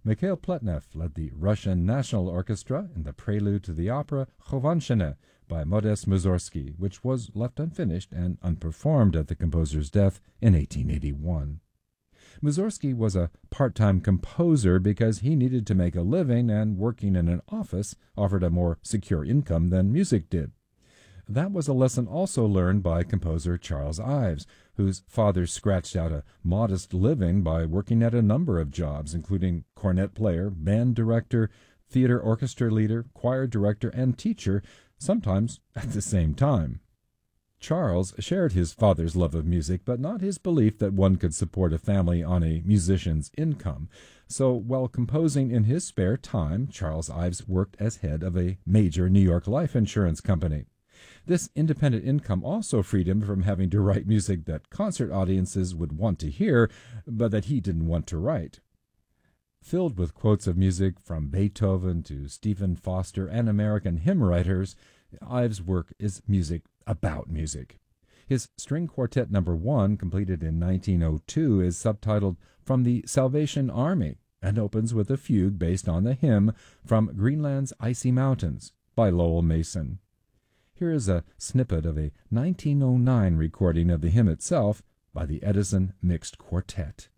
Mikhail Pletnev led the Russian National Orchestra in the prelude to the opera Khovanshchina by Modest Mussorgsky, which was left unfinished and unperformed at the composer's death in 1881. Mussorgsky was a part-time composer because he needed to make a living, and working in an office offered a more secure income than music did. That was a lesson also learned by composer Charles Ives, whose father scratched out a modest living by working at a number of jobs, including cornet player, band director, theater orchestra leader, choir director, and teacher, sometimes at the same time. Charles shared his father's love of music, but not his belief that one could support a family on a musician's income. So while composing in his spare time, Charles Ives worked as head of a major New York life insurance company. This independent income also freed him from having to write music that concert audiences would want to hear, but that he didn't want to write. Filled with quotes of music from Beethoven to Stephen Foster and American hymn writers, Ives' work is music about music. His String Quartet No. 1, completed in 1902, is subtitled From the Salvation Army and opens with a fugue based on the hymn From Greenland's Icy Mountains by Lowell Mason. Here is a snippet of a 1909 recording of the hymn itself by the Edison Mixed Quartet.